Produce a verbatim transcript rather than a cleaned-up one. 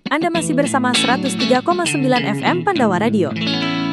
Anda masih bersama seratus tiga koma sembilan F M Pandawa Radio.